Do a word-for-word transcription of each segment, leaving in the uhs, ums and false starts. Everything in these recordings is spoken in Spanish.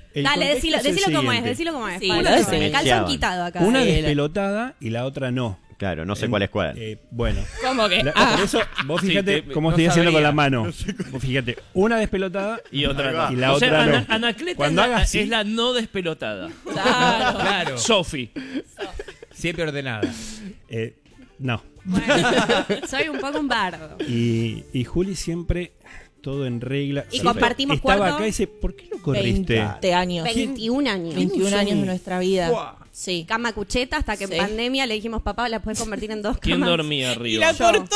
El Dale, contexto decilo, es el decilo como es, siguiente. decilo como es. Sí, Pablo, lo me decís. calzan quitado acá. Una Sí, la- despelotada y la otra no. Claro, no sé En- cuál es cuál. eh, bueno. ¿Cómo que? La- Ah, por eso, vos fíjate Sí, te- cómo no estoy haciendo con sabría. la mano. Vos fíjate, una despelotada Y otra no. y la o sea, otra Ana- no. Anacleta Cuando es, la, haga así- es la no despelotada. claro. Claro. Sofi. Siempre ordenada. Eh, no. Bueno, soy un poco un bardo. Y, y Juli siempre todo en regla. Y Siempre compartimos Estaba cuarto. acá y dice, ¿por qué no corriste? veinte años. veintiún años. veintiún años de nuestra vida. Sí. Cama cucheta hasta que Sí. en pandemia le dijimos, papá, la puedes convertir en dos ¿Quién camas. dormía arriba? Yo. cortó.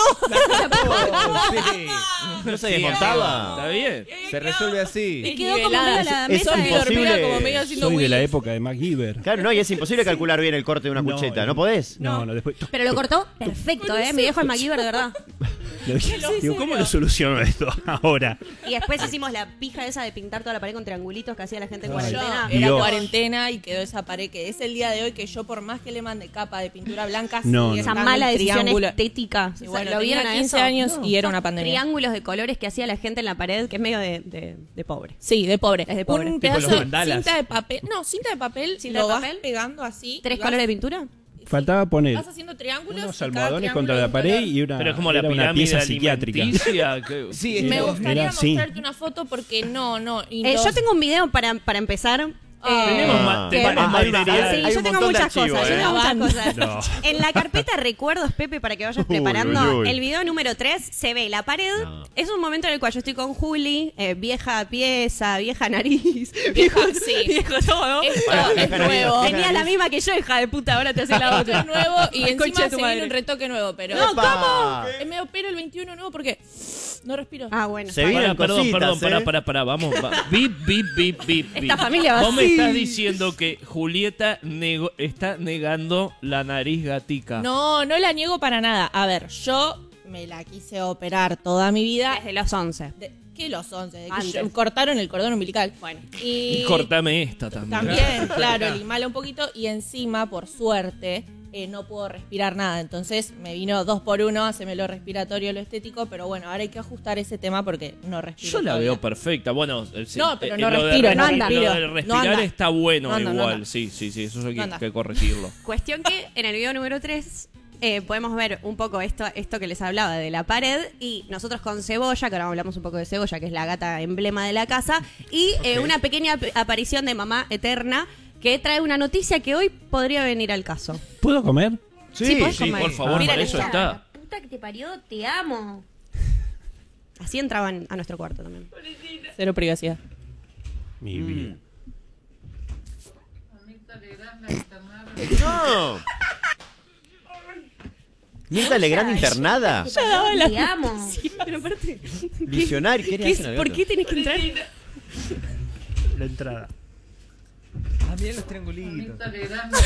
Sí. ¿No se ¿Está desmontaba? bien? Se resuelve así. Y quedó como Nivelada. medio a la Es mesa. de- imposible. dormida como medio haciendo Soy de la Willy. época de MacGyver. Claro, no, y es imposible calcular bien el corte de una No, cucheta. eh. ¿No podés? No, no, después. Pero lo cortó perfecto, ¿eh? Mi viejo es MacGyver, de verdad. Le dije, digo, ¿cómo lo soluciono esto ahora? Y después hicimos la pija esa de pintar toda la pared con triangulitos que hacía la gente en Ay. cuarentena. Era Dios. cuarentena y quedó esa pared que es el día de hoy que yo por más que le mande capa de pintura blanca No, sigue no. Esa estando mala el decisión triángulo. estética. Y O sea, bueno, ¿lo tenía vieron a quince eso? años y era Son una pandemia. Triángulos de colores que hacía la gente en la pared, que es medio de, de, de pobre. Sí, de pobre. Es de pobre. Un Tipo pedazo los de mandalas. cinta de papel. No, cinta de papel. ¿Cinta lo de vas papel? pegando así. ¿Tres y vas- colores de pintura? Faltaba poner Vas haciendo triángulos. unos y cada almohadones triángulo contra de la un pared color. y una, Pero es como la era una pirámide pieza psiquiátrica. alimenticia. que- Sí, Me es- gustaría Era así. mostrarte una foto porque no, no. y Eh, los- yo tengo un video para, para empezar. Ah. Tenemos Ah. más, que- tenemos Ah, más hay una- material. Sí, hay yo un tengo montón de muchas archivos, cosas, yo eh. tengo muchas No. cosas. No. En la carpeta recuerdos, Pepe, para que vayas preparando, Uy, uy, uy. el video número tres se ve la pared. No. Es un momento en el cual yo estoy con Juli, eh, vieja pieza, vieja nariz, Vieja, viejo, sí. viejo todo. Esto Pará, es deja la nuevo. vida. Tenía la misma que yo, hija de puta, ahora te hace la Esto otra. es nuevo y Concha encima de tu se madre. viene un retoque nuevo. Pero No, ¡Epa! Eh, me opero el veintiuno nuevo porque no respiro. Ah, bueno. Se está viene- bien. Pará, perdón, cositas, perdón, ¿eh? pará, pará, pará, vamos. Va. Bip, bip, bip, bip, bip. Esta familia va Vos me así. estás diciendo que Julieta nego- está negando la nariz gatica. No, no la niego para nada. A ver, yo me la quise operar toda mi vida. Desde los once. De- ¿Qué los once? De que Antes. yo- cortaron el cordón umbilical. Bueno. Y, Y cortame esta también. También, claro, limala un poquito. Y encima, por suerte, eh, no puedo respirar nada. Entonces me vino dos por uno, haceme lo respiratorio, lo estético. Pero bueno, ahora hay que ajustar ese tema porque no respiro. Yo la todavía. veo perfecta. Bueno, eh, sí, No, pero eh, no lo de respiro, re- no anda. Lo de No respirar anda. está bueno No anda, no igual. anda. Sí, sí, sí, eso hay que, No anda. que corregirlo. Cuestión que en el video número tres eh, podemos ver un poco esto, esto que les hablaba de la pared y nosotros con Cebolla, que ahora hablamos un poco de Cebolla, que es la gata emblema de la casa, y eh, una pequeña ap- aparición de Mamá Eterna que trae una noticia que hoy podría venir al caso. ¿Puedo comer? Sí, podés Sí, comer. por favor, Miren para eso esta. está. La puta que te parió, te amo. Así entraban a nuestro cuarto también. Cero privacidad. Mi vida. No. Mirta Legrand internada. Te parió, te amo. Pero aparte, Visionario. ¿Qué ¿qué le es? hacen al ¿por gato? qué tenés que entrar? La entrada. Ah, miren los triangulitos. Toca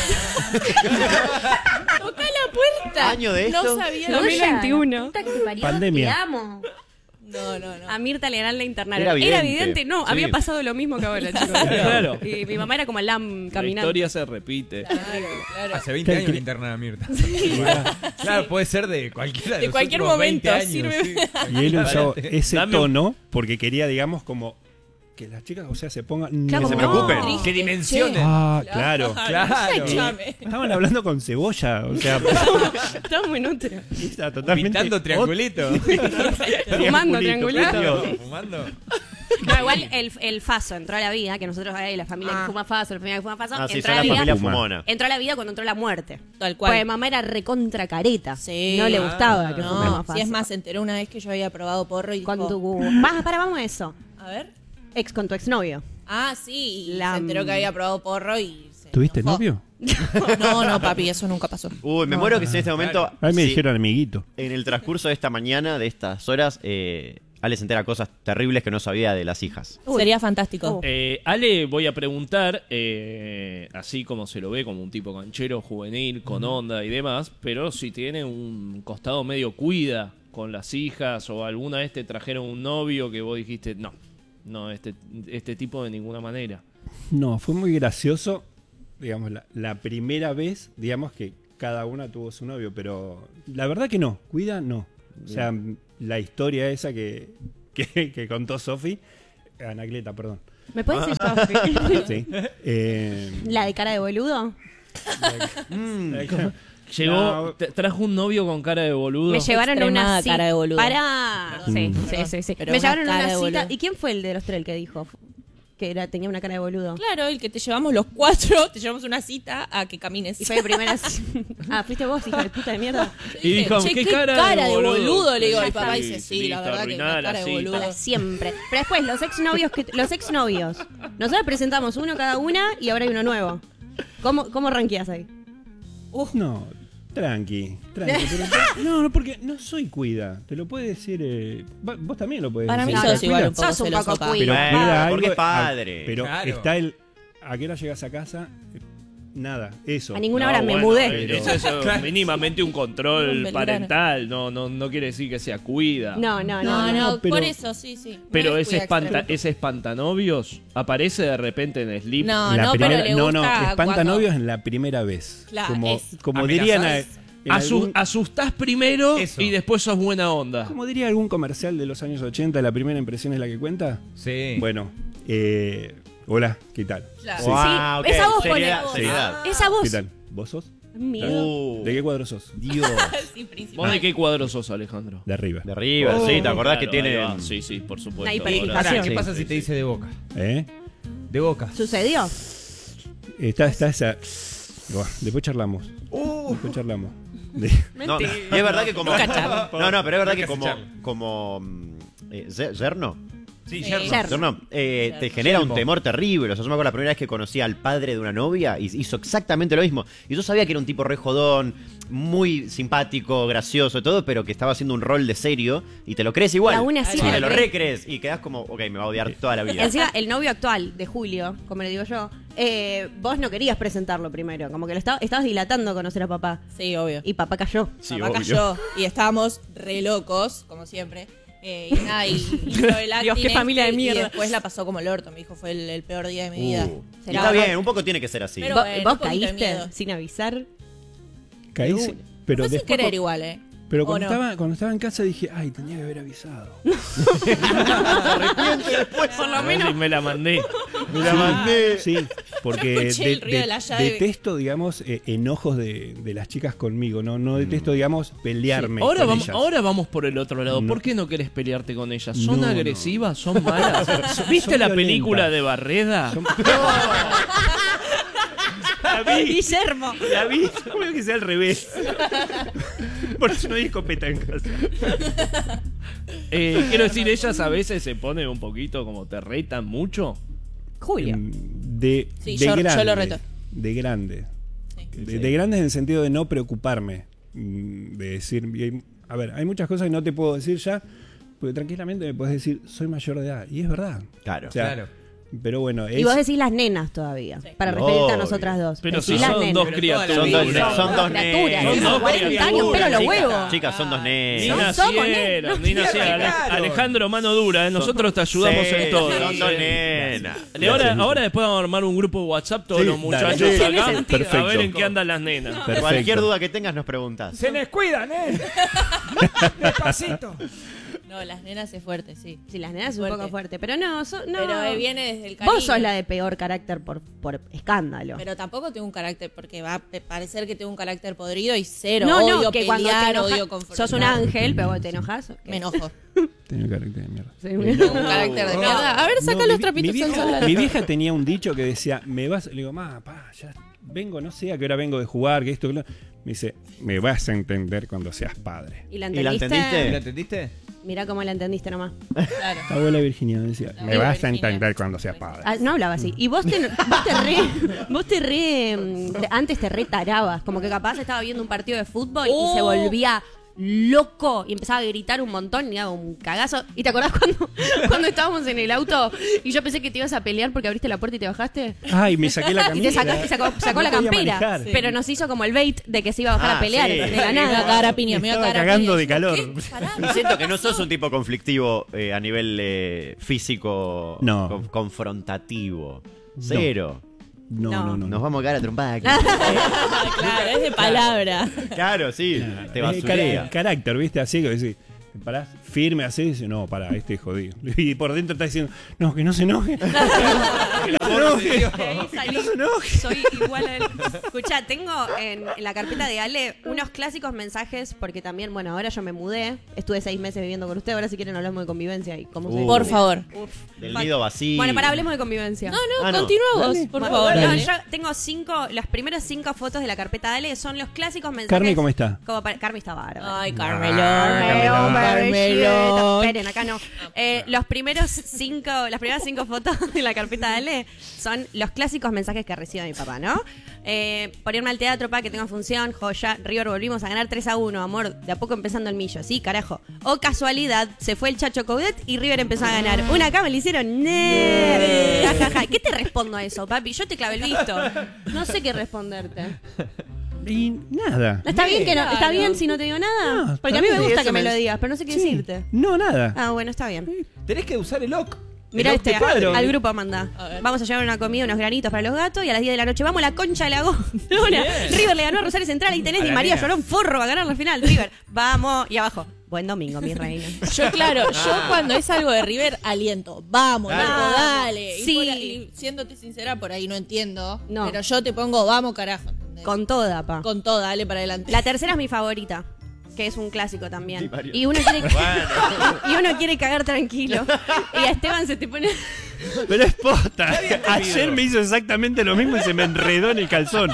la puerta. ¿Año de esto? No sabía. dos mil veintiuno. La puta que te parió, Pandemia. te amo. No, no, no. A Mirta Legrand la internaron. Era Era evidente. evidente, no, Sí. había pasado lo mismo que ahora, chicos. Claro. Y mi mamá era como Lam La caminando. historia se repite. Claro, claro. Hace veinte ¿Qué- años qué- que internan a Mirta. Claro, puede ser de cualquiera de, De los cualquier últimos momento, veinte años, sirve. sí. Y él usó ese Dame un- tono porque quería, digamos, como que las chicas, o sea, se pongan. Claro, se como, preocupen. no. Que dimensionen. Ah, claro. Claro. Escúchame. Estaban hablando con Cebolla, o sea, Estamos en otra. está totalmente. Pintando triangulito. Fumando triangulito. Claro, fumando. No, igual el, el Faso entró a la vida, que nosotros, eh, la familia Ah. que fuma Faso, la familia que fuma Faso, Ah, sí, entró son a la la vida. familia Fuma. fumona. Entró a la vida cuando entró la muerte. Tal cual. Porque mamá era recontra careta. Sí. No le Ah, gustaba que No, fumemos Faso. si es más, se enteró una vez que yo había probado porro y dijo, Con tu... Vas, para, vamos a eso. a ver. Ex con tu exnovio. Ah, sí, y La- se enteró que había probado porro y se ¿Tuviste enojó. novio? No, no, papi, eso nunca pasó. Uy, me muero que en este momento. A mí me sí, dijeron amiguito. En el transcurso de esta mañana, de estas horas, eh, Ale se entera cosas terribles que no sabía de las hijas. Uy. Sería fantástico. Uh. Eh, Ale, voy a preguntar, eh, así como se lo ve, como un tipo canchero, juvenil, con onda y demás, pero si tiene un costado medio cuida con las hijas o alguna vez te trajeron un novio que vos dijiste, no, no, este, este tipo de ninguna manera. No, fue muy gracioso, digamos, la, la primera vez, digamos, que cada una tuvo su novio, pero la verdad que no, cuida no. O sea, la historia esa que, que, que contó Sofi, Anacleta, perdón. ¿Me puedes decir, Sofi? Sí. Eh, ¿La de cara de boludo? Llegó, No. te- trajo un novio con cara de boludo. Me llevaron a una Extremada cita. cara de boludo. Para. Sí, Mm. sí, sí, sí. Pero Me una llevaron a cara una de cita. boludo. ¿Y quién fue el de los tres el que dijo que era, tenía una cara de boludo? Claro, el que te llevamos los cuatro, te llevamos una cita a que camines. Y fue de primera cita. Ah, fuiste vos, hija de puta de mierda. Y dijo, Che, ¿qué, cara, de boludo? Le digo, Sí, y papá sí, dice, sí, listo, la verdad que arruinada una cara la de cita. boludo. Para siempre. Pero después, los exnovios, que, los exnovios. Nosotros presentamos uno cada una y ahora hay uno nuevo. ¿Cómo, cómo ranqueas ahí? no, tranqui, tranqui. pero- no, no, porque no soy cuida. Te lo puede decir. eh, va- vos también lo podés Para mí decir. sos igual Cuida. un poco Sos un celoso, poco papá. cuida. Pero Bueno, cuida porque algo, es padre. ah, pero Claro. está el. ¿A qué hora llegas a casa? Eh, Nada, eso. A ninguna No, hora me bueno, mudé. eh, Eso es eh, mínimamente un Un control Belgrano. parental. No, no, no quiere decir que sea cuida. No, no, No, no. no, no, pero- por eso, sí, sí. Pero No es ese, cuida espanta, extremo. ese espantanovios aparece de repente en Sleep. No, La no, primera- pero le no, gusta no, espanta cuando- novios en la primera vez. Claro, como es- como ¿Amenazás? dirían. a- en Asu- algún- asustás primero Eso. y después sos buena onda. como diría algún comercial de los años ochenta, la primera impresión es la que cuenta. Sí. Bueno, eh, hola, ¿qué tal? Claro. Sí. Wow, ok, esa voz seriedad, pone- seriedad. Esa voz. ¿Qué tal? ¿Vos sos? Miedo. Uh, ¿De qué cuadro sos? Dios. Sí, principal. ¿Vos de qué cuadro sos, Alejandro? De arriba. De River, sí, ¿te acordás Claro, que ahí tiene. va. Sí, sí, por supuesto. Una Ahora- hiperificación. Pará, ¿qué Sí, pasa sí, si te sí. dice de boca? ¿Eh? De boca. ¿Sucedió? Está, está esa. Buah, después charlamos. Después charlamos. De- No, y es verdad que como. Nunca No, no, pero es verdad que Nunca se como. charla. Como. mm, eh, Ye- ¿Yerno? Sí, Sí. yerno. Yerno. Yerno, eh, te Yerno. genera un Yerno. temor terrible. O sea, yo me acuerdo la primera vez que conocí al padre de una novia y hizo exactamente lo mismo. Y yo sabía que era un tipo re jodón, muy simpático, gracioso y todo, pero que estaba haciendo un rol de serio y te lo crees igual. Y aún así Sí, te te lo lo crees. recrees y quedás como, ok, me va a odiar toda la vida. Encima, el novio actual de Julio, como le digo yo, eh, vos no querías presentarlo primero. Como que lo estaba- estabas dilatando conocer a papá. Sí, obvio. Y papá cayó. Sí, Papá obvio. cayó y estábamos re locos, como siempre. Eh, y nada, y hizo el acting Dios, qué familia de este, mierda. Y después la pasó como el orto. Me dijo, fue el, el peor día de mi vida. Uh, y Será está verdad. bien, un poco tiene que ser así. Pero- ¿Vos, bueno, vos un poquito de caíste miedo. sin avisar? Caí, De sí, una. pero Fue sin después, querer igual, ¿eh? pero ¿O cuando, no? estaba, cuando estaba en casa dije, ay, tenía que haber avisado. Por lo menos me la mandé. Me la mandé. Sí, porque Escuché el ruido de la llave. detesto, digamos, eh, enojos de, de las chicas conmigo. No, no detesto, digamos, pelearme. Ahora con vamos, ellas. ahora vamos por el otro lado. No. ¿Por qué no querés pelearte con ellas? ¿Son No, no. agresivas? ¿Son malas? ¿Viste Son la violentas. película de Barreda? Son- La vi. Guillermo. La vi, creo que sea al revés. Por eso no hay escopeta en casa. Eh, quiero decir, ellas a veces se ponen un poquito como te retan mucho. Julio. Mm, De, Sí, de yo- yo grande. lo reto. De grande. Sí. De, de grande en el sentido de no preocuparme. mm, De decir, bien, a ver, hay muchas cosas que no te puedo decir ya, porque tranquilamente me puedes decir, soy mayor de edad. Y es verdad. Claro. O sea, Claro. Pero bueno, es, Y vos decís las nenas todavía, Sí. para referirte a Obvio. nosotras dos. Pero Decís si las son nenas. dos Pero criaturas. Son dos, Son son dos criaturas, nenas. son dos cuarenta años, pero lo chicas. huevo. Chicas, son dos Ni nenas. No somos nacieron, ni nacieron. Ale- Claro. Alejandro, mano dura, ¿eh? nosotros te ayudamos Sí, en todo. Son Sí. dos nenas. De ahora, ahora después vamos a armar un grupo de WhatsApp, todos Sí, los dale. muchachos Sí, tiene acá, sentido. a ver Perfecto. en qué andan las nenas. Perfecto. Cualquier duda que tengas nos preguntas. Se descuidan, ¿eh? Despacito. No, las nenas es fuerte, sí. Sí, las nenas es un Fuerte. poco fuerte. Pero no, so- no. Pero eh, viene desde el cariño. Vos sos la de peor carácter por, por escándalo. Pero tampoco tengo un carácter, porque va a parecer que tengo un carácter podrido y cero. no, odio no, que cuando te pelear, enojas, odio confrontar. sos un ángel, pero vos te enojas. Me enojo. Tenía carácter de mierda. Sí. Tengo un carácter de mierda. A ver, saca No, los mi- trapitos mi al vieja, sol. mi vieja tenía un dicho que decía, me vas, le digo, ma, pa, ya vengo, no sé a qué hora vengo de jugar, que esto, que lo-". Me dice, me vas a entender cuando seas padre. ¿Y la ¿Y la entendiste? entendiste? ¿La entendiste? Mirá cómo la entendiste nomás. Claro. La abuela Virginia me decía, La me abuela vas a Virginia. entender cuando seas padre. Ah, no hablaba así. Y vos te, vos te re, vos te re, mm, te- antes te re tarabas. Como que capaz estaba viendo un partido de fútbol y Oh. se volvía loco y empezaba a gritar un montón y daba un cagazo. ¿Y te acordás cuando, cuando estábamos en el auto y yo pensé que te ibas a pelear porque abriste la puerta y te bajaste? Ay, me saqué la Y camisa. te sacaste, sacó, sacó No la podía campera. manejar. Pero nos hizo como el bait de que se iba a bajar Ah, a pelear sí. de la Me iba a nada. cagar a piña, me iba a Estaba cagar a cagando piña. de Y yo, calor. ¿qué? Pará, Y siento que no sos un tipo conflictivo eh, a nivel eh, físico No. con- confrontativo. Cero. No, no, no. Nos vamos a cagar a trompada aquí. Claro, es de palabra. Claro, sí. Te Eh, basurea. car- carácter, ¿viste? Así que decís, te parás firme así y dices, no, pará, este es jodido. Y por dentro está diciendo, no, que no se enoje. Que no se enoje. De ahí salí. Que no se enoje. Soy igual a él. Escuchá, tengo en, en la carpeta de Ale unos clásicos mensajes, porque también, bueno, ahora yo me mudé, estuve seis meses viviendo con usted, ahora si quieren hablamos de convivencia y cómo se... Uh. Por favor. Uf. Del nido vacío. Bueno, para hablemos de convivencia. No, no, Ah, no. continúa vos, Dale. por Bueno, favor. no, dale. yo tengo cinco, las primeras cinco fotos de la carpeta de Ale son los clásicos mensajes. Carmen, ¿cómo está? Como para, Carmen está bárbara. Ay, Carmelón, Carmelón. Carmelón. Esperen, acá no. Eh, los primeros cinco, las primeras cinco fotos de la carpeta de Ale son los clásicos mensajes que recibe mi papá, ¿no? Eh, por irme al teatro para que tenga función, joya, River volvimos a ganar tres a uno, amor, de a poco empezando el millo, sí, carajo. O casualidad, se fue el Chacho Coudet y River empezó a ganar. Una acá me le hicieron, ¡nee! Ja, ja, ja. ¿Qué te respondo a eso, papi? Yo te clavé el visto. No sé qué responderte. Y nada. ¿Está bien que no? ¿Está Claro. bien si no te digo nada? No, Porque a mí me está gusta bien. que me Eso lo me- digas, pero no sé qué Sí. decirte. No, nada. Ah, bueno, está bien. Tenés que usar el O C. Mirá El este, O C padre. al grupo manda. A ver. Vamos a llevar una comida, unos granitos para los gatos y a las diez de la noche vamos a la concha de la goma. River le ganó a Rosario Central y tenés A Di la María nena. lloró un forro a ganar la final. River, vamos. Y abajo, buen domingo, mi reina. Yo, claro, yo cuando es algo de River, aliento. Vamos, Claro. loco, dale. Y Sí. por ahí, siéndote sincera, por ahí no entiendo. No. Pero yo te pongo, vamos, carajo. ¿entendés? Con toda, pa. Con todo, dale para adelante. La tercera es mi favorita, que es un clásico también. Di María. Y uno quiere Bueno. y uno quiere cagar tranquilo. Y a Esteban se te pone Pero es posta. Ayer me hizo exactamente lo mismo y se me enredó en el calzón.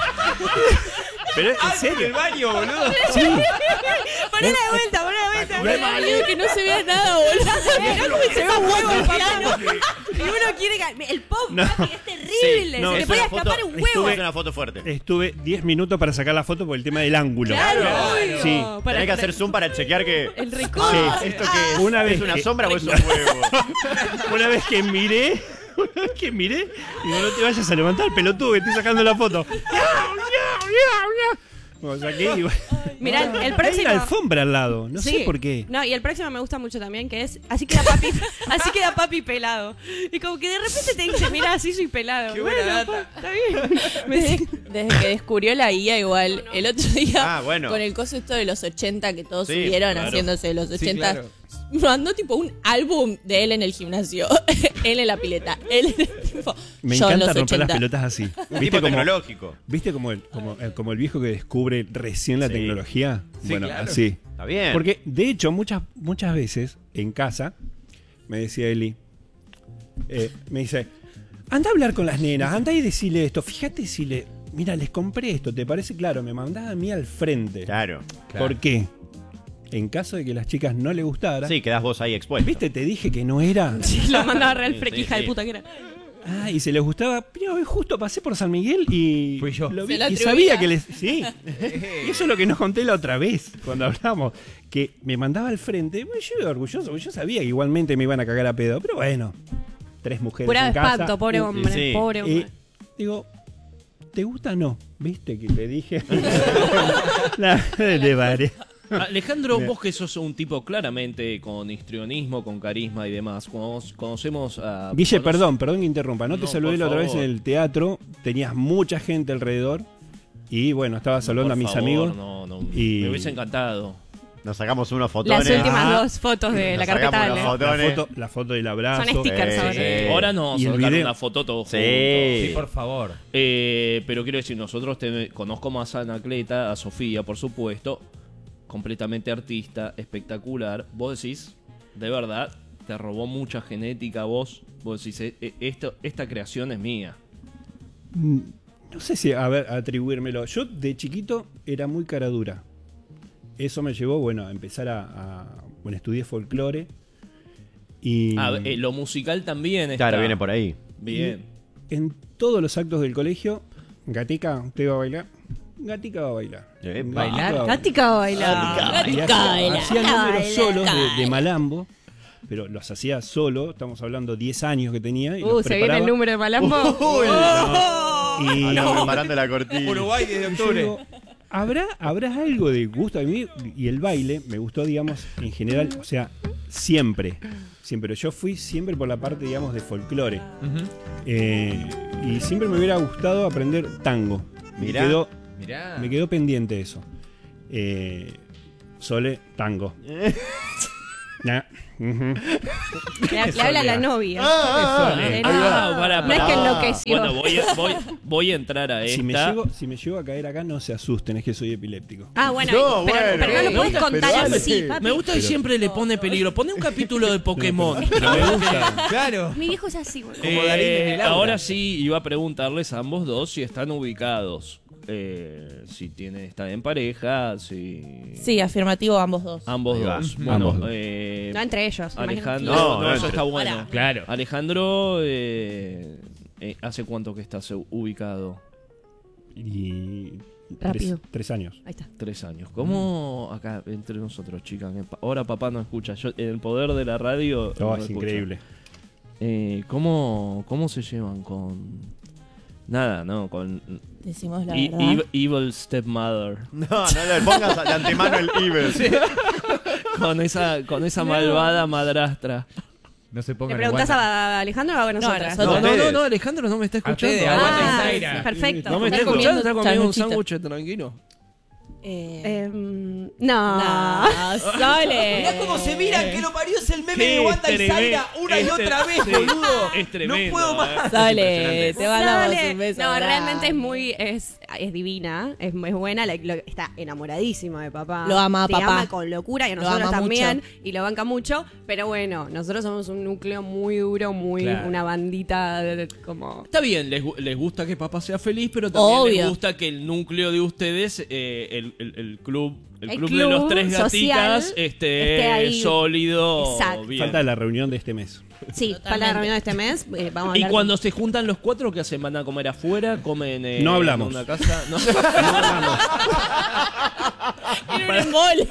Pero en En serio. el baño, boludo. Sí. Ponela de vuelta, ponela de vuelta. Me valió que no se vea nada, boludo. Se ve un huevo el piano. Y uno quiere ca- el pop, No. papi, es terrible. Sí, no. se te Es puede una foto- escapar un Es huevo. una foto fuerte. Estuve diez minutos para sacar la foto por el tema del ángulo. Claro, Sí. obvio. Para- Tenés que hacer zoom para chequear que. El recorte. Sí. ¿Esto que es? Una vez ¿Es una que- sombra o es un huevo? Una vez que miré, una vez que miré, digo, no te vayas a levantar, pelotudo, que estoy sacando la foto. ¡Miau, miau, miau, miau! Bueno, saqué y bueno. Mirá, el Hay próximo. una alfombra al lado, no Sí. sé por qué. No, y el próximo me gusta mucho también, que es así queda papi, así queda papi pelado. Y como que de repente te dice, mira, así soy pelado. Qué buena Bueno, data. pa, está bien. Me Desde, desde que descubrió la I A igual, el otro día Ah, bueno. con el coso esto de los ochenta que todos Sí, subieron claro. haciéndose de los Sí, ochenta, claro. mandó tipo un álbum de él en el gimnasio, él en la pileta, él en el tipo, Me yo en encanta los romper las ochenta. pelotas así. Un ¿Viste tipo como, tecnológico. ¿viste como, el, como, el, como el viejo que descubre recién la Sí. tecnología? Sí, Bueno, claro. así. Está bien. Porque, de hecho, muchas, muchas veces en casa, me decía Eli, eh, me dice, anda a hablar con las nenas, anda y decirle esto, fíjate si le... Mira, les compré esto, ¿te parece claro? Me mandaba a mí al frente. Claro. ¿Por qué? En caso de que las chicas no le gustara, Sí, quedás vos ahí expuesto. ¿viste? Te dije que no era. Sí, lo mandaba real Sí, frequija sí, de sí. puta que era. Ah, y se les gustaba. Pero justo pasé por San Miguel y. Fui yo. Lo vi, Se lo y atribuía. sabía que les. Sí. Y eso es lo que nos conté la otra vez cuando hablamos. Que me mandaba al frente. Bueno, yo iba orgulloso, porque yo sabía que igualmente me iban a cagar a pedo. Pero bueno, tres mujeres. Pura en casa, espanto, pobre un- hombre, sí. pobre Y hombre. digo, ¿te gusta? No. ¿Viste que le dije? La, de varias. Alejandro, Bien. vos que sos un tipo claramente con histrionismo, con carisma y demás, cono- conocemos a... Guille, conoce- perdón, perdón que interrumpa. No te No, saludé por la otra vez en favor. el teatro. Tenías mucha gente alrededor. Y bueno, estaba No, saludando por a mis favor, amigos. No, no, y- me hubiese encantado. Nos sacamos unos fotones. Las últimas Ah. dos fotos de la Nos sacamos carpeta una Ale. foto. La Fotones. foto, la foto del abrazo. Son stickers Sí, ahora. sí. Ahora no, Y el sacar video. una foto todos Sí. juntos. Sí, por favor. Eh, pero quiero decir, nosotros te- conozco más a Anacleta, a Sofía, por supuesto, completamente artista, espectacular. Vos decís, de verdad, te robó mucha genética vos. Vos decís, "Eh, eh, esto, esta creación es mía". Mm, No sé si, a ver, atribuírmelo. Yo de chiquito era muy cara dura. Eso me llevó, bueno, a empezar a... a- bueno, estudié folclore. Y Ah, eh, lo musical también está. Claro, viene por ahí. Bien. en todos los actos del colegio, Gatica, ¿usted va a bailar? Gatica va a bailar. Eh, Gatica ¿bailar? va a Gatica baila. Y Gatica hacía, baila, hacía números baila, solos de, de baila. Malambo, pero los hacía solo, estamos hablando diez años que tenía. Y Uh, los se viene el preparaba. número de Malambo. Y, Andamos preparando la cortina. Uruguay desde y yo octubre. digo, ¿habrá, ¿habrá algo de gusto? A mí, y el baile me gustó, digamos, en general, o sea, siempre. Siempre. Yo fui siempre por la parte, digamos, de folclore. Ujú. Eh, y siempre me hubiera gustado aprender tango. Me Mirá. quedó, Mirá. me quedó pendiente eso. Eh, Sole, tango. Nah. Ujú. Le, le habla a la novia. Ah, Eh, Ah, no, pará, no es pará. que enloqueció. Bueno, voy a, voy, voy a entrar a esta. Si me, llego, si me llego a caer acá, no se asusten, es que soy epiléptico. Ah, bueno, No, pero, bueno. pero no lo Me puedes gusta, contar pero dale. así, papi. Me gusta que Pero- siempre le pone peligro. Pone un capítulo de Pokémon. Pero me gusta. Claro. Mi viejo es así, boludo. Eh, Como Darín en el aula. ahora sí iba a preguntarles a ambos dos si están ubicados. Eh, si tienen, están en pareja, si... Sí, afirmativo ambos dos. Ambos Ahí va. dos. Bueno, Ambos dos. eh, No entre ellos. Alejandro, imagínate. No, no, no eso entre- está bueno. Pará. Claro. Alejandro, eh, eh, ¿hace cuánto que estás ubicado? Y. Rápido. Tres, tres años. Ahí está. Tres años. ¿Cómo acá entre nosotros, chicas? que pa- Ahora papá no escucha. Yo, en el poder de la radio. Oh, no es escucha. increíble. Eh, ¿cómo, ¿Cómo se llevan con.? Nada, no, con. Decimos la E- verdad. Evil, Evil Stepmother. No, no le pongas de antemano el evil. Con esa, con esa malvada madrastra. No se ¿Le pongan preguntás igual. a Alejandro o a nosotras? nosotros. No, no, no, ustedes. no, Alejandro no me está escuchando. ustedes, aguanten, Ah, Zaira. perfecto. No me está Está escuchando, comiendo está comiendo un chamuchita. sándwich tranquilo. Eh, Em, no. no, Sole. Mirá cómo se miran, que lo parió es el meme Qué de Wanda y tremendo. Zaira una y Es otra tre- vez, sí, boludo. es tremendo, No puedo más. eh. Sole, te mandamos Dale. un beso. No, grande. realmente es muy, es, es divina, es, es buena, la- lo- está enamoradísimo de papá. Lo ama a Te papá. ama con locura y a Lo nosotros ama también, mucho. y lo banca mucho, pero bueno, nosotros somos un núcleo muy duro, muy Claro. una bandita de- de- como... Está bien, les, gu- les gusta que papá sea feliz, pero también les Obvio. gusta que el núcleo de ustedes, eh, el, el- el club, el, El club, de club los tres social gatitas, esté esté ahí. sólido. Exacto. Bien. Falta la reunión de este mes. Sí, falta la reunión de este mes, eh, vamos a Y hablar cuando se juntan los cuatro, ¿qué hacen? ¿Van a comer afuera? ¿Comen eh, No hablamos. en una casa? No. Era un embole.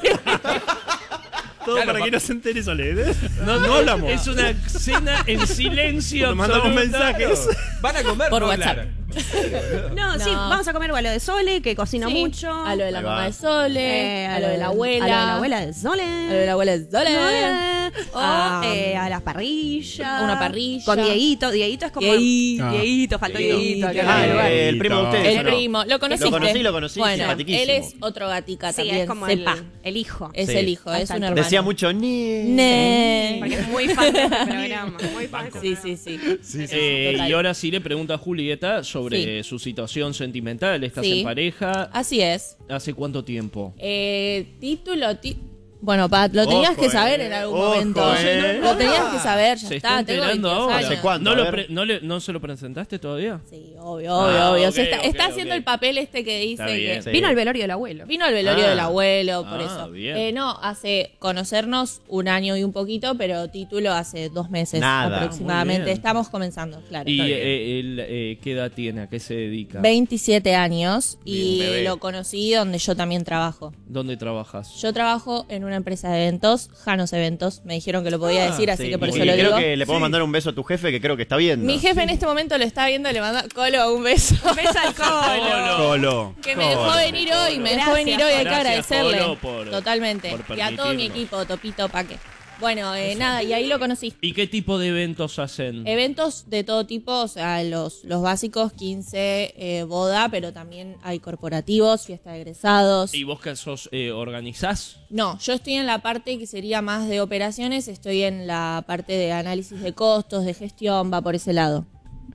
Todo Claro, para pa- que no se entere Soledad. No, no hablamos. Es una cena en silencio. Nos mandamos absoluta. mensajes. Van a comer Por no WhatsApp. hablar. No, sí, No. vamos a comer a lo de Sole, que cocina Sí, mucho. A lo de la Ahí mamá va. de Sole, Eh, a lo de la abuela. A lo de la abuela de Sole. A lo de la abuela de Sole. O Ah, eh, a las parrillas. una parrilla. Con Dieguito. Dieguito es como. Dieguito. Ah. Dieguito, faltó Dieguito. Dieguito. acá en Ah, el lugar. eh, el primo de ustedes. El ¿o no? primo. ¿Lo conociste? Lo conocí, lo conocí, Bueno, simpaticísimo. él es otro gatica Sí, también. es como el, sepa. el hijo. Es Sí. el hijo, es Hasta un el- hermano. Decía mucho ni. Ne. Porque es muy fan de este programa. Muy fan de este Sí, programa. sí, sí. Eh, Total. y ahora sí le pregunto a Julieta sobre Sí. su situación sentimental. ¿Estás Sí. en pareja? Así es. ¿Hace cuánto tiempo? Eh, título, ti- bueno, pa, lo tenías Ojo, que saber eh. en algún Ojo, momento. eh. Lo tenías que saber, ya ¿Se está. está tengo enterando veintidós ahora? años. ¿Hace cuánto? ¿No, A lo ver. pre- no, le- ¿No se lo presentaste todavía? Sí, obvio, obvio, Ah, obvio. ok, Se está, ok, está ok. haciendo el papel este que dice Está bien. que Sí. Vino al velorio del abuelo. vino al velorio Ah. del abuelo, por Ah, eso. bien. Eh, no, hace conocernos un año y un poquito, pero título hace dos meses Nada. aproximadamente. Muy bien. Estamos comenzando, claro. ¿Y Está bien. eh, él, eh, qué edad tiene? ¿A qué se dedica? veintisiete años y Bien, bebé. lo conocí donde yo también trabajo. ¿Dónde trabajas? Yo trabajo en una empresa de eventos, Janos Eventos. Me dijeron que lo podía Ah, decir, así Sí, que por y eso lo creo digo. que le puedo mandar un beso a tu jefe que creo que está viendo. Mi jefe en este momento lo está viendo, le manda Colo un beso. Beso al colo. Colo. Que me dejó venir hoy, me dejó Gracias. venir hoy, hay que Gracias, agradecerle. Colo, por- Totalmente. por Y a todo mi permitirnos. equipo, Topito Paque. Bueno, eh, nada, y ahí lo conocí. ¿Y qué tipo de eventos hacen? Eventos de todo tipo, o sea, los, los básicos, quince, eh, boda, pero también hay corporativos, fiesta de egresados. ¿Y vos que sos eh, organizás? No, yo estoy en la parte que sería más de operaciones, estoy en la parte de análisis de costos, de gestión, va por ese lado.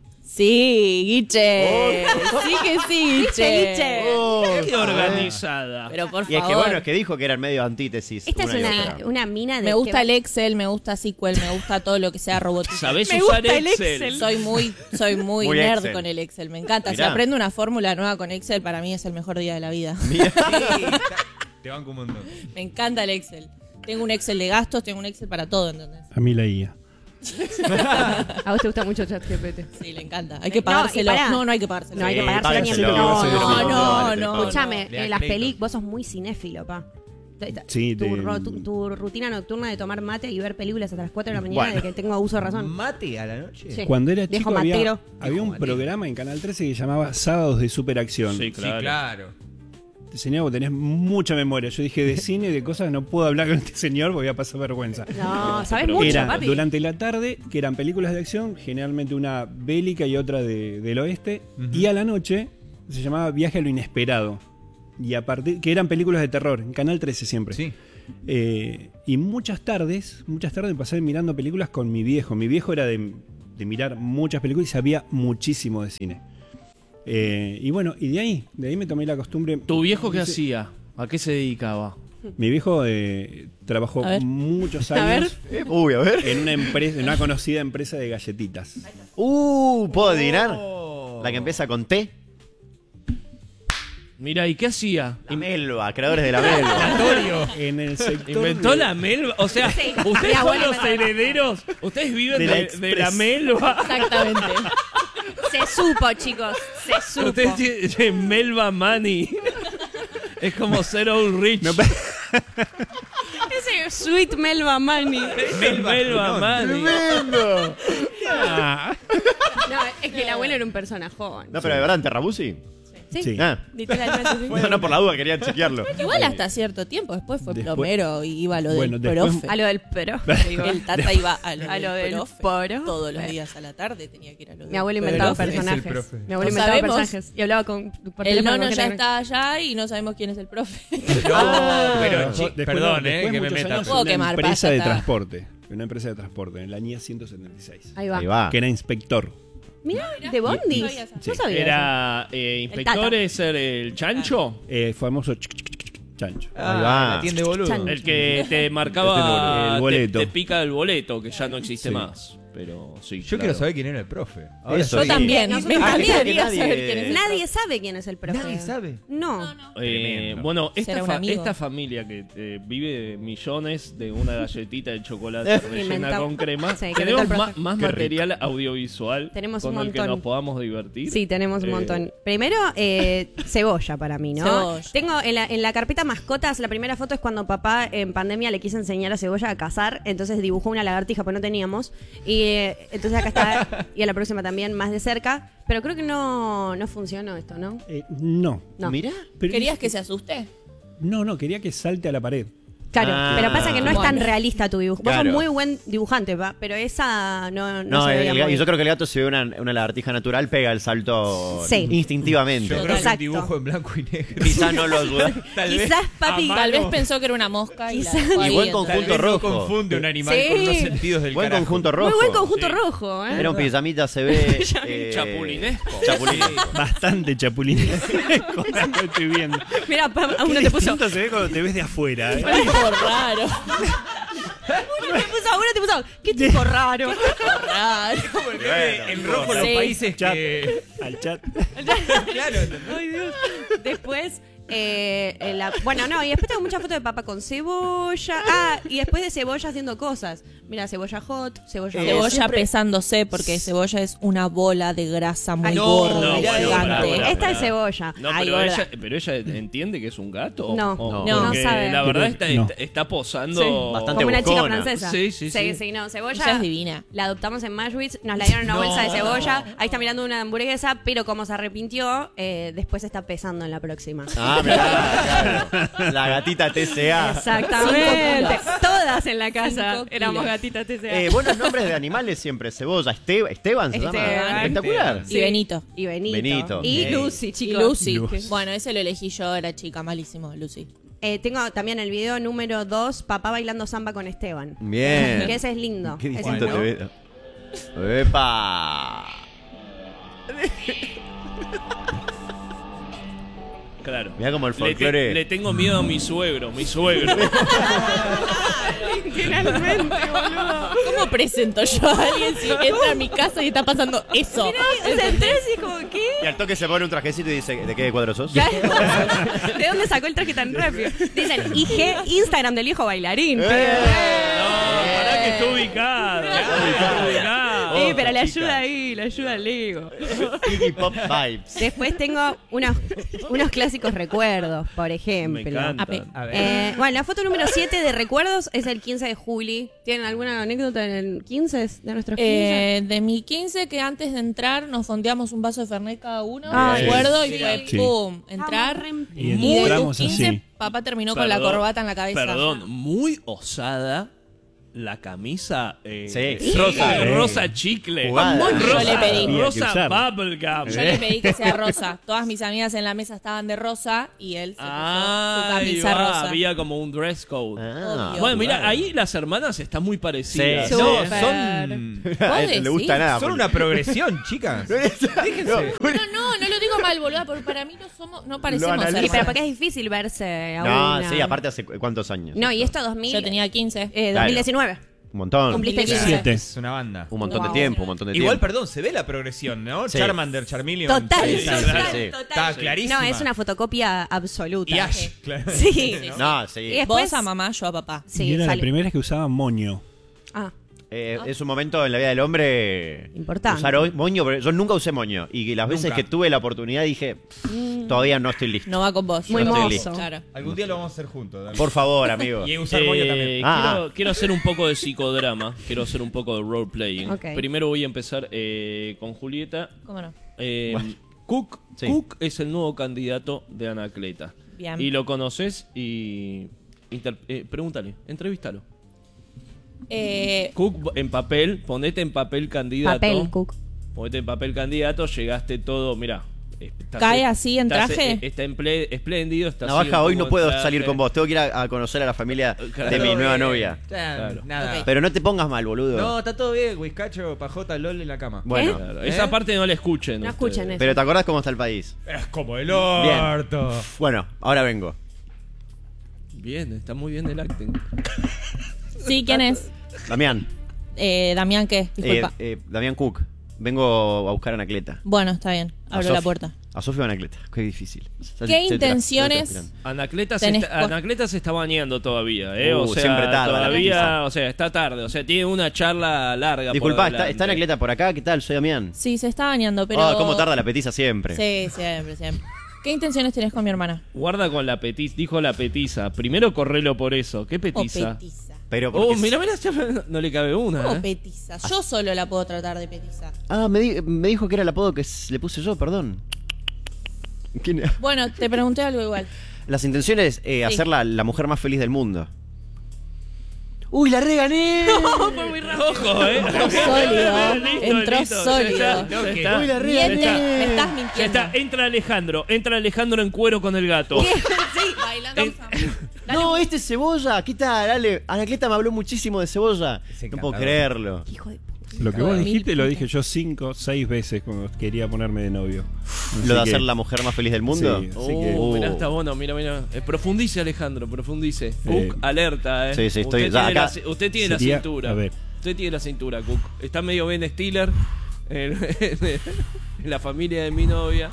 Sí, Guiche. Sí que sí, Guiche. Guiche. Oh, Qué organizada. Pero por Y es favor. que bueno, es que dijo que eran medio antítesis. Esta es una y una, otra. una mina de. Me gusta que- el Excel, me gusta S Q L, me gusta todo lo que sea robótico. ¿Sabés Me usar gusta el Excel? Excel. Soy muy, soy muy, Muy nerd Excel. con el Excel, me encanta. Mirá. Si aprendo una fórmula nueva con Excel, para mí es el mejor día de la vida. Te banco un montón. Me encanta el Excel. Tengo un Excel de gastos, tengo un Excel para todo, ¿entendés? A mí la guía. A vos te gusta mucho ChatGPT. Sí, le encanta. Hay que No, pagárselo. y pará. No, no hay que pagárselo. No hay que Sí, pagárselo ni en páguenselo, no, sí, no, sí, no, vale, no, te Escúchame, Le da en las crédito. películas, vos sos muy cinéfilo, pa. T- t- Sí, tu, te- ro- tu, tu rutina nocturna de tomar mate y ver películas hasta las cuatro de la mañana Bueno. de que tengo uso de razón. ¿Mate a la noche? Sí. Cuando era Viejo chico había, matero. había un Viejo matero. programa en Canal trece que se llamaba Sábados de Superacción. Sí, Sí, claro. claro. Señor, vos tenés mucha memoria. Yo dije de cine y de cosas no puedo hablar con este señor porque voy a pasar vergüenza. No, sabes pero mucho, Era papi. durante la tarde, que eran películas de acción, generalmente una bélica y otra de- del oeste, Ujú. y a la noche se llamaba Viaje a lo Inesperado. Y a partir, que eran películas de terror, en Canal trece siempre. Sí. Eh, y muchas tardes, muchas tardes me pasé mirando películas con mi viejo. Mi viejo era de, de mirar muchas películas y sabía muchísimo de cine. Eh, y bueno, y de ahí, de ahí me tomé la costumbre. ¿Tu viejo qué Dice- hacía? ¿A qué se dedicaba? Mi viejo eh, trabajó A ver. muchos A ver. años Eh, Uy, a ver. en una empresa, en una conocida empresa de galletitas. Uh, ¿puedo adivinar? Oh. La que empieza con T. Mira, ¿y qué hacía? La Melva, creadores de la Melva. Aleatorio. En el sector ¿Inventó de- la melva? O sea, Sí, ustedes mi son abuelo los inventó. herederos. Ustedes viven De de, la de Express. la melva. Exactamente. Se supo, chicos. Se supo. Ustedes tienen melva money. Es como ser old rich. No, pa- Ese Sweet Melva Money. melva, melva money. ¡Tremendo! Ah. No, es que el abuelo era un personajón. No, pero de verdad, en Terrabusi. Sí, Sí. Ah. literalmente sí. Bueno, no por la duda, quería chequearlo. Igual hasta cierto tiempo. Después fue Después- plomero y iba a lo del Bueno, después- profe. A lo del pero. El tata iba a lo, A del, lo del profe. poro. Todos los días a la tarde tenía que ir a lo del Mi abuelo Pero inventaba el profe es el personajes. profe. Mi abuelo No inventaba sabemos. personajes. Y hablaba con por El teléfono nono con ya gente. está allá y no sabemos quién es el profe. No, pero Después- chi- después- perdón, después eh, que me muchos meta. años en Puedo una quemar, empresa pasa, de está. transporte. Una empresa de transporte, en la NIA ciento setenta y seis. Ahí va. Ahí va. Que era inspector. Mira, de Bondi. No sabía eso. No sabía. Era eh, inspector, Tata. es el, el chancho. Eh, famoso ch- ch- ch- ch- chancho. Ahí Ah, va. la tiende boludo. Chan. El que te marcaba El boleto. Te, te pica el boleto, que ya no existe Sí. más. Pero sí. Yo claro. quiero saber quién era el profe. Eso, Yo sí. también. Nosotros- Me Ah, encantaría que nadie- saber quién es el Nadie profe. sabe quién es el profe. Nadie sabe. No. Eh, Tremendo. bueno, esta, Será un fa- amigo. esta familia que eh, vive de millones de una galletita de chocolate rellena Inventó. con crema, Sí, que tenemos inventó el ma- profe. más Qué rico. material audiovisual Tenemos con un el que montón. nos podamos divertir. Sí, tenemos un Eh, montón. Primero, eh, cebolla para mí, ¿no? Cebolla. Tengo en la, en la carpeta mascotas, la primera foto es cuando papá en pandemia le quiso enseñar a Cebolla a cazar, entonces dibujó una lagartija, pues no teníamos. Y eh, entonces acá está, y a la próxima también más de cerca. Pero creo que no, no funcionó esto, ¿no? Eh, no. No. Mirá. Pero- ¿Querías que se asuste? No, no, quería que salte a la pared. Claro, Ah. pero pasa que no es tan Bueno. realista tu dibujo. Vos Claro. sos muy buen dibujante, va, pero esa no, no, No, se el- veía el- muy y yo bien. creo que el gato, si ve una, una lagartija natural, pega el salto Sí. instintivamente. Yo creo que Exacto. un dibujo en blanco y negro. Quizá no lo ayuda. Tal vez Quizás, papi, a Tal vez mano. pensó que era una mosca y la Quizás. dejó Y ahí, buen entonces- conjunto Tal vez rojo. no confunde un animal Sí. con los sentidos del Buen carajo. conjunto rojo. muy buen conjunto Sí. rojo, ¿eh? Era un pijamita, se ve. eh, Chapulinesco. Chapulinesco. Bastante chapulín. Ahora lo estoy viendo. Mira, pa- a Qué uno te puso. distinto se ve cuando te ves de afuera. ¿eh? Qué tipo raro. Uno te puso, uno te puso. Qué tipo raro. Raro. Porque en rojo los Sí. países Chat. que... Al chat. Claro, ¿entendés? Ay, Dios. Después, eh, eh, la- bueno, no, y después tengo muchas fotos de papá con cebolla. Ah, y después de cebolla haciendo cosas. Mira, cebolla hot, cebolla Eh, hot. Cebolla siempre- pesándose porque cebolla es una bola de grasa muy Ay, no, gorda, no, y bueno, gigante. pará, pará. Esta es cebolla. No, Ay, pero, gorda. ella, pero ella entiende que es un gato. No, O- no, porque no sabe. La verdad está, Pero- no. está, está posando. Bastante Como una chica buscona. francesa. Sí, sí, sí. Sí, sí, no, cebolla. Ella es divina. La adoptamos en Mashwitz, nos la dieron en una No. bolsa de cebolla. Ahí está mirando una hamburguesa, pero como se arrepintió, eh, después está pesando en la próxima. Ah, mirá, claro. La gatita T C A. Exactamente. Todas en la casa Cinco éramos kilos. gatitas T C A. Eh, buenos nombres de animales siempre. Cebolla. Este- Esteban se llama. Esteban. Espectacular. Y Benito. Y Benito. Benito. Y Ok. Lucy, Y chicos. Lucy. Luz. Bueno, ese lo elegí yo, era chica, malísimo, Lucy. Eh, tengo también el video número dos, papá bailando samba con Esteban. Bien. Que ese es lindo. Qué Ese distinto es te bueno. ve. ¡Epa! Claro. Mirá como el Le, te- folclore. le tengo miedo a mi suegro, mi suegro. Literalmente, boludo. ¿Cómo presento yo a alguien si entra a mi casa y está pasando eso? O sea, entré así como, ¿qué? Y al toque se pone un trajecito y dice: ¿de qué cuadro sos? ¿De dónde sacó el traje tan rápido? Dicen, I G, Instagram del viejo bailarín. ¡Eh! No, pará que está ubicado. Está ubicado. Sí, pero le ayuda ahí, le ayuda al Lego. Iggy Pop Vibes. Después tengo unos, unos clásicos recuerdos, por ejemplo. Me encanta. Ape. A ver. Eh, bueno, la foto número siete de recuerdos es el quince de Juli. ¿Tienen alguna anécdota en el quince de nuestros quince? Eh, de mi quince, que antes de entrar nos fondeamos un vaso de Fernet cada uno, Ay, me acuerdo, y sí. fue Sí. pum, entrar. Y Y de entramos tus quince, así. papá terminó con la Perdón, corbata en la cabeza. Perdón, muy osada la camisa eh, Sí. rosa, Sí. rosa chicle, Jugada. Yo rosa, le pedí. Había que rosa usarla. bubblegum. Yo le pedí que sea rosa. Todas mis amigas en la mesa estaban de rosa y él se puso Ah, su ahí camisa va, rosa. había como un dress code. Ah, Obvio. Bueno, mira, jugada. ahí las hermanas están muy parecidas. Sí. No, Súper. son, A él decís? le gusta nada. son una progresión, chicas. Déjense. No, no, no lo digo mal, boludo, porque para mí no somos, no parecemos analizo. Sí, pero hermanas. porque es difícil verse a No, una. sí, aparte hace cu- cuántos años. No, y esto dos mil. Yo tenía quince. eh, dos mil diecinueve. Un montón. Cumpliste Siete. quince. Siete. Es una banda. Un montón de Wow. tiempo, un montón de Igual, tiempo. perdón, se ve la progresión, ¿no? Sí. Charmander, Charmeleon. Total, Sí, sí, total, sí. total. Está clarísima. No, es una fotocopia absoluta. Y Ash, claro. Sí. No, sí. Y después- Vos a mamá, yo a papá. y Sí, era la sale- primera vez que usaba moño. Ah, Eh, es un momento en la vida del hombre Importante. usar hoy- moño, pero yo nunca usé moño y las veces Nunca. que tuve la oportunidad dije, todavía no estoy listo. No va con vos. muy No estoy mozo. listo. Claro. Algún día lo vamos a hacer juntos. Dani. Por favor, amigo. Y usar Eh, moño también. Ah, quiero, quiero hacer un poco de psicodrama, quiero hacer un poco de roleplaying. Ok. Primero voy a empezar eh, con Julieta. ¿Cómo no? Eh, Cook, Sí. Cook es el nuevo candidato de Anacleta. Bien. Y lo conoces y inter- eh, pregúntale, entrevístalo. Eh, Cook en papel, ponete en papel candidato. Papel, Cook. Ponete en papel candidato, llegaste todo, mira. ¿Cae así en traje? Está en ple- espléndido, está así Navaja, un hoy poco no en puedo traje. salir con vos. Tengo que ir a, a conocer a la familia Claro. de mi Todo nueva bien. novia. Claro, Nada. Ok. Pero no te pongas mal, boludo. No, está todo bien. Whiskacho, pajota, lol en la cama. Bueno, Claro, ¿Eh? esa parte no la escuchen. No ustedes. escuchen eso. pero ¿te acordás cómo está el país? Es como el orto. Bueno, ahora vengo. Bien, está muy bien el acting. sí, ¿quién es? Damián. Eh, Damián, ¿qué? Disculpa. Eh, eh, Damián Cook. Vengo a buscar a Anacleta. Bueno, está bien. A Abro la Sofi- puerta. A Sofía o a Anacleta. Qué difícil. Se- ¿Qué se- se- intenciones? se- se- Anacleta se, Tenés está, cua- Anacleta se está bañando todavía, ¿eh? Uh, o sea, siempre tarda la todavía, petiza. o sea, está tarde, o sea, tiene una charla larga. Disculpa, por ¿está, delante. ¿está Anacleta por acá? ¿Qué tal? Soy Damián. Sí, se está bañando, pero... Ah, cómo tarda la petiza siempre. Sí, siempre, siempre. ¿Qué intenciones tenés con mi hermana? Guarda con la petiza, dijo la petiza. Primero correlo por eso. ¿Qué O petiza? petiza. Pero Oh, porque- mira, mira, ya no le cabe una. ¿Cómo ¿eh? petiza? Yo solo la puedo tratar de petiza. Ah, me, di- me dijo que era el apodo que s- le puse yo, perdón. ¿Quién era? Bueno, te pregunté algo igual. Las intenciones, eh, Sí. hacerla la mujer más feliz del mundo. ¡Uy, la regané! Ojo, ¿eh? Entró sólido. Listo, Entró listo, ya sólido. está, ya está. Uy, la Ya regané. Miente, está. me estás Ya mintiendo. está, entra Alejandro, entra Alejandro en cuero con el gato. Sí, bailando. Eh, No, este es Cebolla. ¿Qué tal, Ale? Anacleta me habló muchísimo de Cebolla. Es No puedo encantador. creerlo. Hijo de Lo que Hijo vos de dijiste mil lo putas. dije yo cinco, seis veces cuando quería ponerme de novio. Así ¿Lo de que- hacer la mujer más feliz del mundo? Sí, así que- Oh, mirá, está bueno, mira, mira. Eh, profundice, Alejandro, profundice. Cook, Eh, alerta, eh. sí, sí, estoy- Usted ya tiene, acá- la, usted tiene Sería- la cintura. a ver. Usted tiene la cintura, Cook. Está medio Ben Stiller en, en la familia de mi novia.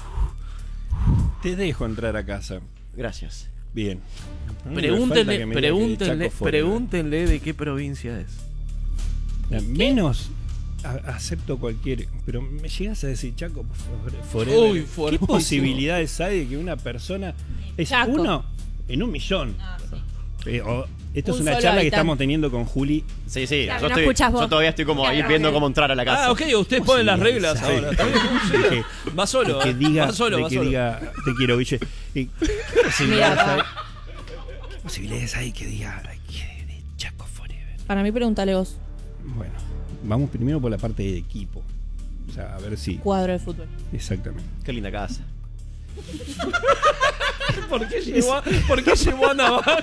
Te dejo entrar a casa. Gracias. Bien. A mí me falta Pregúntenle, que me diga que pregúntenle, Chaco Forever. pregúntenle de qué provincia es. Ya, menos a- acepto cualquier. Pero me llegas a decir Chaco for- Forever. Uy, ¿Qué fuertísimo. posibilidades hay de que una persona es Chaco. uno en un millón? Ah, sí. Eh, o- esto Un es una solo charla que habitante. estamos teniendo con Juli. Sí, sí. Claro, yo, no estoy- escuchás vos. yo todavía estoy como ahí Claro, viendo ok. cómo entrar a la casa. Ah, ok, usted pone las reglas Posibilidades ahora. hay. Está bien, sí. Que- Va solo, que eh. diga, va solo, de va que solo. diga, te quiero, Guille. Y- ¿Qué posibilidades hay? ¿Qué posibilidades hay que diga ay, que de Chaco Forever? Para mí, pregúntale vos. Bueno, vamos primero por la parte de equipo. O sea, a ver si. Cuadro de fútbol. Exactamente. Qué linda casa. ¿Por qué llevó a, ¿por qué llevó a Navaja?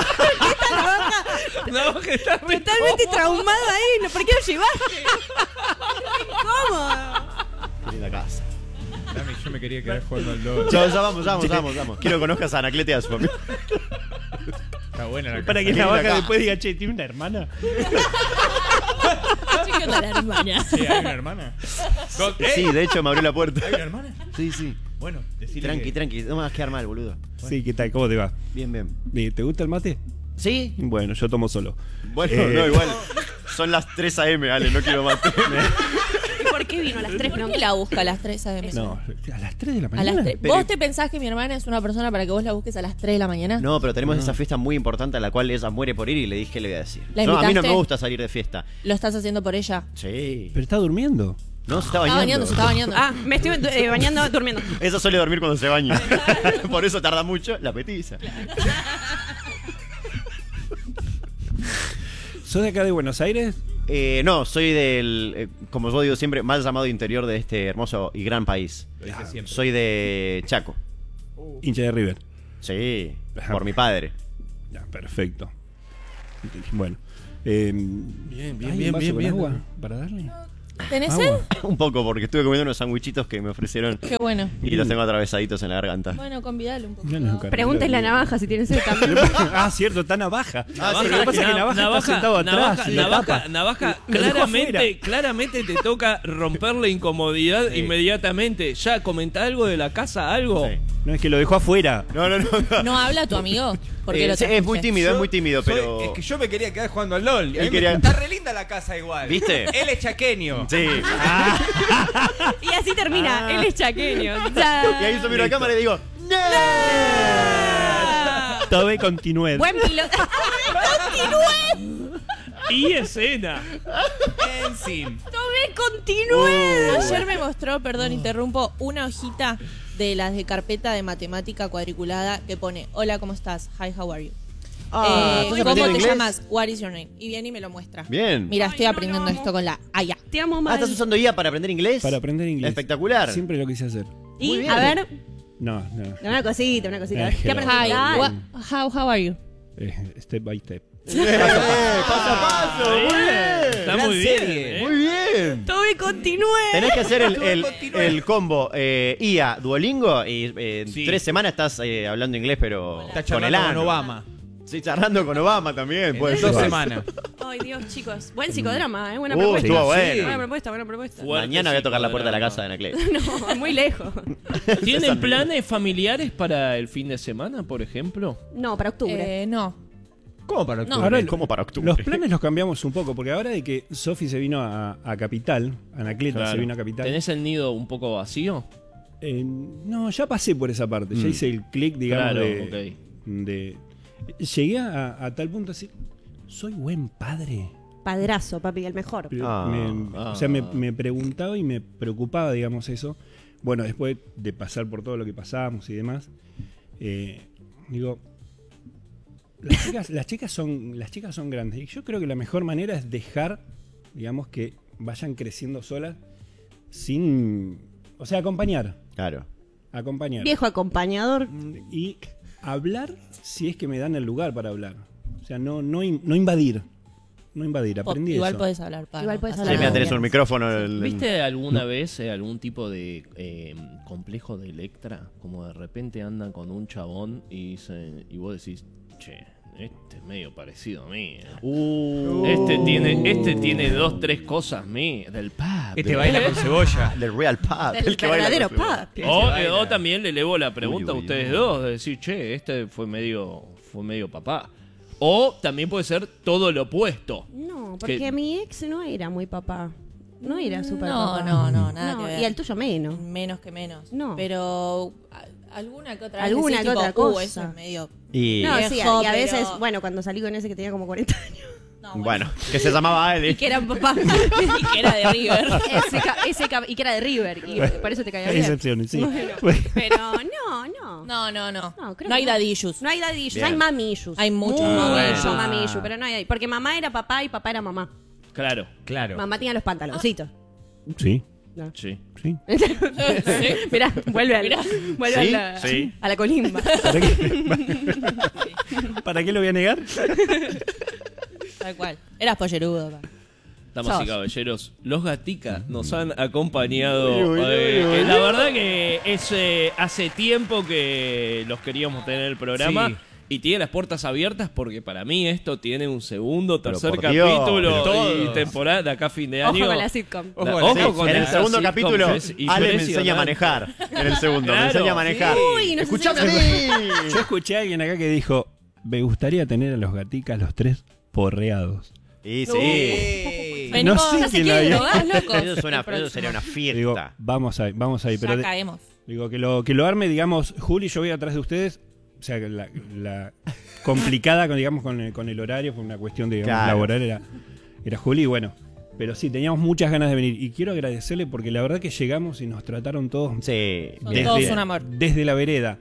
Navaja está re Totalmente cómodo. traumado ahí. ¿no? ¿Por qué lo llevaste? ¿Cómo? Qué linda casa. Dami, yo me quería quedar jugando al LOL. Ya, ya vamos, vamos, vamos, vamos. Quiero que conozcas a Anacleta y a su familia. Está buena la Para casa. que la vaca acá. después diga, che, ¿tiene una hermana? ¿Qué onda la hermana? Sí, hay una hermana. Go- ¿Eh? Sí, de hecho me abrió la puerta. ¿Hay una hermana? Sí, sí. Bueno, decirle Tranqui, que... tranqui. No me vas a quedar mal, boludo. Sí, ¿qué tal? ¿Cómo te va? Bien, bien. Bien, ¿te gusta el mate? ¿Sí? Bueno, yo tomo solo. Bueno, Eh, no, igual. Son las tres a eme, Ale, no quiero más. ¿Y por qué vino a las tres? ¿Por No? qué la busca a las tres a m? No, a las tres de la A mañana. las tres. Pero- ¿Vos te pensás que mi hermana es una persona para que vos la busques a las tres de la mañana? No, pero tenemos esa fiesta muy importante a la cual ella muere por ir y le dije, ¿qué le voy a decir? ¿La No, a mí no invitaste? me gusta salir de fiesta. ¿Lo estás haciendo por ella? Sí. Pero está durmiendo. No, se está Está bañando. bañando, se está bañando. Ah, me estoy eh, bañando, durmiendo. Ella suele dormir cuando se baña. Por eso tarda mucho la petiza. ¿Sos de acá de Buenos Aires? Eh, no, soy del, eh, como yo digo siempre, mal llamado interior de este hermoso y gran país. Lo dije siempre. Soy de Chaco. Hincha de River. Sí, Ajá. por mi padre. Ya, perfecto. Bueno. Eh, Bien, bien, ¿hay bien, un vaso bien, con bien. agua para darle? ¿Tenés Agua. sed? Un poco, porque estuve comiendo unos sandwichitos que me ofrecieron Qué bueno. y los tengo atravesaditos en la garganta. Bueno, convidale un poco. No, no, Carlos. Pregúntenle a Navaja si tiene sed también. Ah, cierto, está Navaja. Navaja, Lo que pasa es que Navaja, está sentado atrás. Navaja, y lo Navaja, tapa. Navaja, Lo dejó claramente, afuera. claramente te toca romper la incomodidad Sí. inmediatamente. Ya, comenta algo de la casa, algo. Sí. No, es que lo dejó afuera. No, no, no. ¿No habla tu amigo? Porque Eh, lo sí, es muy trajiste. tímido, es Yo muy tímido, soy- pero... Es que yo me quería quedar jugando al LOL. Y a Él mí me- quería- Está re linda la casa igual. ¿Viste? Él es chaqueño. Sí. Y así termina. Ah. Él es chaqueño. Y ahí yo miro a cámara y digo... Todavía continúe. Buen piloto. Y escena. Ensign. Tomé, continúe. Ayer me mostró, perdón, interrumpo, una hojita de las de carpeta de matemática cuadriculada que pone: hola, ¿cómo estás? Hi, how are you? Ah, Eh, ¿estás ¿Cómo aprendiendo te inglés? llamas? What is your name? Y viene y me lo muestra. Bien. Mira, estoy Ay, no, aprendiendo lo amo. esto con la Aya. Te amo Ah, mal. ¿estás usando I A para aprender inglés? Para aprender inglés. Espectacular. Siempre lo quise hacer. Y, Muy bien. a ver, No, no. una cosita, una cosita. Eh, ¿Qué hello. aprendiste? Hi, Ay, what, how, how are you? Eh, step by step. Eh, paso a paso. Muy bien. Está Gran muy bien. serie. ¿eh? Muy bien. Tomé, continúe. Tenés que hacer el, el, Continúe. el combo eh, I A Duolingo y eh, en Sí. tres semanas estás eh, hablando inglés, pero Está con el charlando con ano. Obama. Sí, charlando con Obama también. En Puede dos ser. semanas. Ay, Dios, chicos. Buen psicodrama, ¿eh? Buena Uh, propuesta. estuvo bueno. Buena propuesta, buena propuesta. Fuerte Mañana voy a tocar la puerta de la casa de psicodrama. Anaclet. No, muy lejos. ¿Tienen planes familiares para el fin de semana, por ejemplo? No, para octubre. Eh, no. ¿Cómo para octubre? Ahora ¿Cómo para octubre? Los planes los cambiamos un poco, porque ahora de que Sofi se vino a, a Capital, Anacleta Claro. se vino a Capital. ¿Tenés el nido un poco vacío? eh, no, ya pasé por esa parte. Ya Mm. hice el clic, digamos, Claro, de, ok. de- Llegué a, a tal punto así. ¿Soy buen padre? Padrazo, papi, el mejor. Pero Ah, me- ah. O sea, me, me preguntaba y me preocupaba, digamos, eso. Bueno, después de pasar por todo lo que pasamos y demás, eh, digo, las chicas, las chicas son, las chicas son grandes. Y yo creo que la mejor manera es dejar, digamos, que vayan creciendo solas sin, o sea, acompañar, Claro. acompañar Viejo acompañador. y hablar si es que me dan el lugar para hablar. O sea, no, no, in- no invadir, no invadir. Po- Aprendí Igual eso. podés hablar, pa, Igual no podés pasa Sí, hablar. mira, nada. tenés un micrófono. el- ¿Viste alguna vez eh, algún tipo de eh, complejo de Electra? Como de repente anda con un chabón y, dice, y vos decís, che, este es medio parecido a mí. eh. Uh, Este tiene, este tiene dos, tres cosas mí, del pub. Este baila con cebolla. del Real Pub. El, el que baila verdadero con su- papi. O, Ese eh, baila. o también le elevo la pregunta Uy, a uy, ustedes uy. dos, de decir, che, este fue medio, fue medio papá. O también puede ser todo lo opuesto. No, porque Que- mi ex no era muy papá. No era súper No, papá. no, no, nada No, que ver. y el tuyo menos. Menos que menos. No. Pero a- alguna que otra vez Alguna decís, que tipo, otra "Uh, cosa". eso es medio... Y No, sí, y Viejo, a veces, pero- bueno, cuando salí con ese que tenía como cuarenta años. No, bueno, que se llamaba Y Ali. que era papá. Y que era de River. ese, ca- ese ca- y que era de River. Y por eso te caía Hay bien. excepciones, sí. Bueno, pero no, no. No, no, no. No, creo No hay que no. daddy issues. No hay daddy issues, Bien. hay mami issues. Hay muchos Mucho mami bueno. issues. mami issues, pero no hay daddy. Porque mamá era papá y papá era mamá. Claro, Claro. Mamá tenía los pantaloncitos. Sí, sí. sí. Mirá, vuelve, al, vuelve Sí, a, la, sí. a la colimba. ¿Para qué, ¿Para qué lo voy a negar? Tal cual. Eras pollerudo, pa. Damas Sos. y caballeros, los Gatica nos han acompañado. Uy, uy, eh, uy, que uy. la verdad que es eh, hace tiempo que los queríamos tener en el programa. Sí. Y tiene las puertas abiertas porque para mí esto tiene un segundo, Pero tercer por Dios, capítulo pero y todos. temporada de acá a fin de año. Ojo con la sitcom. La- Ojo con la- con en el esa segundo sitcom, capítulo, es Ale me enseña a impresionante. manejar. En el segundo, me Claro, enseña a manejar. sí. Uy, nos ¡Escuchame a enseña- mí! Yo escuché a alguien acá que dijo, me gustaría tener a los gaticas los tres porreados. Y sí. Ey. Venimos, No sé ya se quién quieren había- drogar, locos. Eso, suena, El eso próximo. sería una Digo, fiesta. vamos ahí, vamos ahí. Pero Ya de- caemos. digo, que lo, que lo arme, digamos, Juli, yo voy atrás de ustedes. O sea, que la, la complicada, con, digamos, con el, con el horario, fue una cuestión de, digamos, Claro. laboral, era, era Juli, y bueno. Pero sí, teníamos muchas ganas de venir. Y quiero agradecerle porque la verdad que lamos y nos trataron todos Sí. Son todos un amor. desde la vereda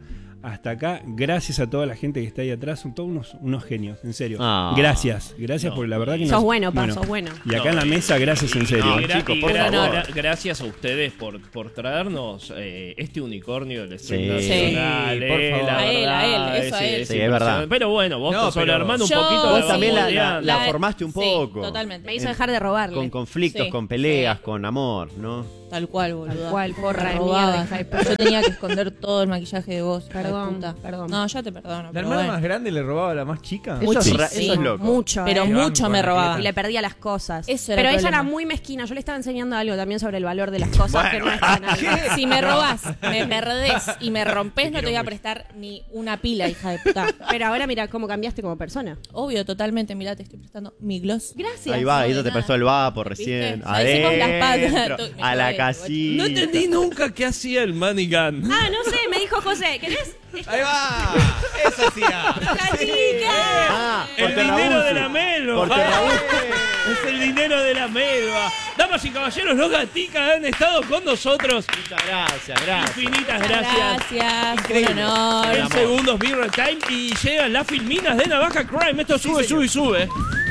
hasta acá. Gracias a toda la gente que está ahí atrás. Son todos unos, unos genios, en serio. Ah. Gracias, gracias No. por la verdad que Sos nos- bueno, Pa, sos bueno. Y acá No, en la y- mesa, gracias en serio. No, Y gra- chicos, y por gra- favor. gra- gracias a ustedes por, por traernos eh, este unicornio del stream Sí. nacional. Sí, por eh, favor. la A él, a él, verdad, eso a ese- él. ese Sí, es verdad. personaje. Pero bueno, vos No, sos el pero- hermano un Yo- poquito. Vos la también la, boleada. la- la La- formaste un sí, poco. totalmente. Me hizo dejar de robarle. Con conflictos, Sí. con peleas, Sí. con amor, ¿no? Tal cual, boludo. Tal cual, porra de robaba. mierda, hija de puta. Yo tenía que esconder todo el maquillaje de vos. hija de Perdón, puta. perdón. No, yo te perdono. ¿La pero hermana bueno. más grande le robaba a la más chica? Eso es, ra- Muchísimo. eso es loco. Mucho. Pero eh. mucho me robaba. Y le perdía las cosas. Eso era Pero el ella era problema. muy mezquina. Yo le estaba enseñando algo también sobre el valor de las cosas que no están ahí. Si me robás, me perdés y me rompés, no te voy a prestar ni una pila, hija de puta. Pero ahora mira cómo cambiaste como persona. Obvio, totalmente. Mirá, te estoy prestando mi gloss. Gracias. Ahí va, no, ella de te nada. prestó el vapo ¿Viste? recién. Ya hicimos las Adentro, patas. Me a la jodé, casita. No entendí nunca qué hacía el Manigan. Ah, no sé, me dijo José. ¿Querés? ¡Ahí va! ¡Esa hacía! ¡La chica! Ah, El porque dinero Raúl de sí. la melva. Porque Raúl Es el dinero de la melva. Damas y caballeros, los gaticas han estado con nosotros. Muchas gracias, gracias. Infinitas gracias. Gracias, un honor. En segundos Mirror Time y llegan las filminas de Navaja Crime. Esto sube, sube y sube.